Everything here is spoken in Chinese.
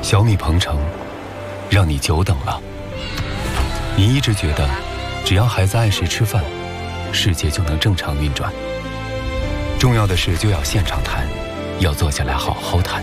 小米鹏程，让你久等了。你一直觉得，只要孩子按时吃饭，世界就能正常运转。重要的事就要现场谈，要坐下来好好谈。